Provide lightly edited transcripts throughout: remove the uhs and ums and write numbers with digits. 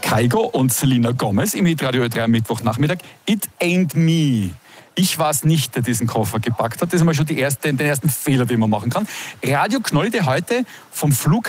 Kaigo und Selena Gomez im Hitradio Ö3 am Mittwochnachmittag. It ain't me. Ich war es nicht, der diesen Koffer gepackt hat. Das ist einmal schon den ersten Fehler, den man machen kann. Radio Knolli, der heute vom Flughafen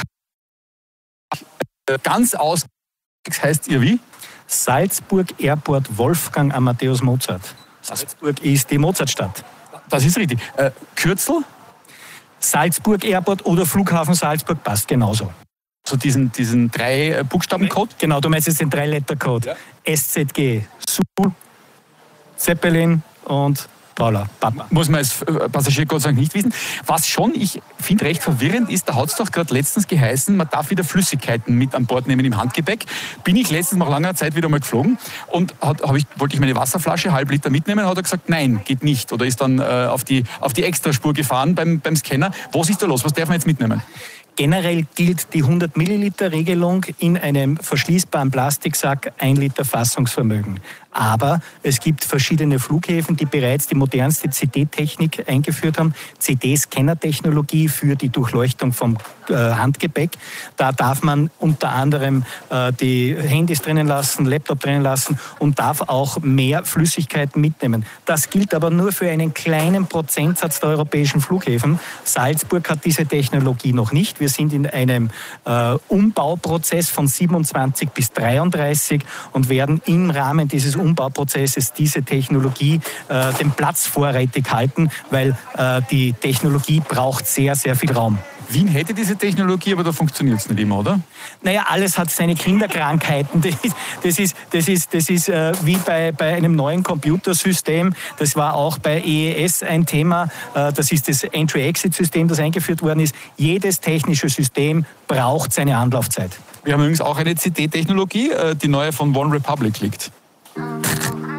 ganz aus... heißt ihr wie? Salzburg Airport Wolfgang Amadeus Mozart. Salzburg ist die Mozartstadt. Das ist richtig. Kürzel? Salzburg Airport oder Flughafen Salzburg passt genauso. So diesen 3-Buchstaben-Code? Genau, du meinst jetzt den 3-Letter-Code. Ja. SZG, Sul, Zeppelin und Paula, Papa. Muss man als Passagier Gott sei Dank nicht wissen. Was schon, ich finde, recht verwirrend ist, da hat es doch gerade letztens geheißen, man darf wieder Flüssigkeiten mit an Bord nehmen im Handgepäck. Bin ich letztens nach langer Zeit wieder mal geflogen und wollte ich meine Wasserflasche, halb-Liter mitnehmen, hat er gesagt, nein, geht nicht. Oder ist dann auf die Extraspur gefahren beim Scanner. Was ist da los? Was darf man jetzt mitnehmen? Generell gilt die 100-Milliliter-Regelung in einem verschließbaren Plastiksack 1 Liter Fassungsvermögen. Aber es gibt verschiedene Flughäfen, die bereits die modernste CD-Technik eingeführt haben. CD-Scanner-Technologie für die Durchleuchtung vom Handgepäck. Da darf man unter anderem die Handys drinnen lassen, Laptop drinnen lassen und darf auch mehr Flüssigkeiten mitnehmen. Das gilt aber nur für einen kleinen Prozentsatz der europäischen Flughäfen. Salzburg hat diese Technologie noch nicht. Wir sind in einem Umbauprozess von 27 bis 33 und werden im Rahmen dieses Umbauprozesses diese Technologie den Platz vorrätig halten, weil die Technologie braucht sehr, sehr viel Raum. Wien hätte diese Technologie, aber da funktioniert es nicht immer, oder? Naja, alles hat seine Kinderkrankheiten. Das ist wie bei einem neuen Computersystem. Das war auch bei EES ein Thema. Das ist das Entry-Exit-System, das eingeführt worden ist. Jedes technische System braucht seine Anlaufzeit. Wir haben übrigens auch eine CD-Technologie, die neue von One Republic liegt.